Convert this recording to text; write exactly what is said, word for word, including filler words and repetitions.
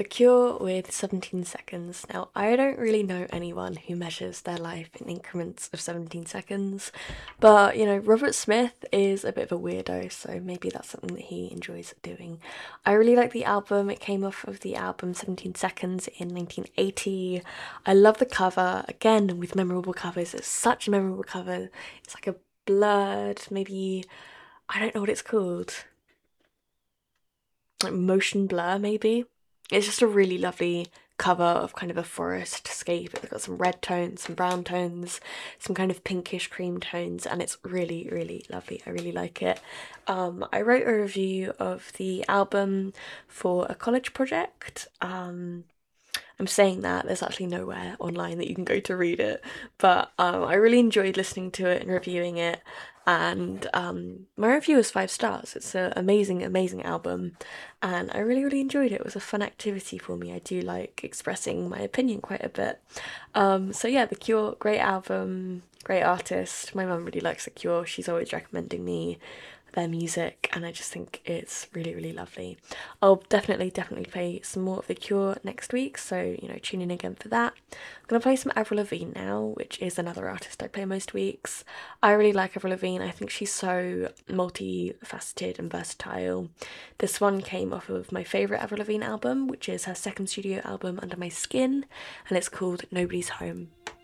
The Cure with seventeen seconds. Now, I don't really know anyone who measures their life in increments of seventeen seconds, but you know, Robert Smith is a bit of a weirdo, so maybe that's something that he enjoys doing. I really like the album. It came off of the album seventeen Seconds in nineteen eighty. I love the cover, again, with memorable covers. It's such a memorable cover. It's like a blurred, maybe, I don't know what it's called, like motion blur maybe. It's just a really lovely cover of kind of a forest scape. It's got some red tones, some brown tones, some kind of pinkish cream tones, and it's really, really lovely. I really like it. Um, I wrote a review of the album for a college project. Um, I'm saying that there's actually nowhere online that you can go to read it, but um, I really enjoyed listening to it and reviewing it. And um, my review is five stars. It's an amazing, amazing album, and I really, really enjoyed it. It was a fun activity for me. I do like expressing my opinion quite a bit. Um, so yeah, The Cure, great album, great artist. My mum really likes The Cure. She's always recommending me their music, and I just think it's really, really lovely. I'll definitely, definitely play some more of The Cure next week, so you know, tune in again for that. I'm gonna play some Avril Lavigne now, which is another artist I play most weeks. I really like Avril Lavigne. I think she's so multifaceted and versatile. This one came off of my favourite Avril Lavigne album, which is her second studio album, Under My Skin, and it's called Nobody's Home.